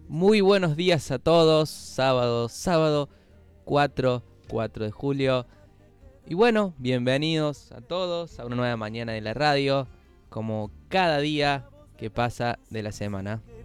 Muy buenos días a todos, sábado 4 de julio. Y bueno, bienvenidos a todos a una nueva mañana de la radio, como cada día que pasa de la semana.